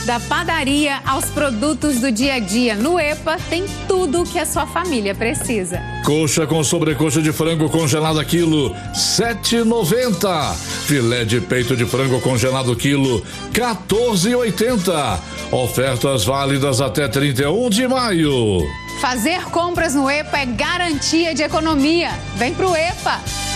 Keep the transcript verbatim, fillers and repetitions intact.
Da padaria aos produtos do dia a dia, no EPA tem tudo o que a sua família precisa. Coxa com sobrecoxa de frango congelada quilo, sete reais e noventa centavos. Filé de peito de frango congelado quilo, quatorze reais e oitenta centavos. Ofertas válidas até trinta e um de maio. Fazer compras no EPA é garantia de economia. Vem pro EPA.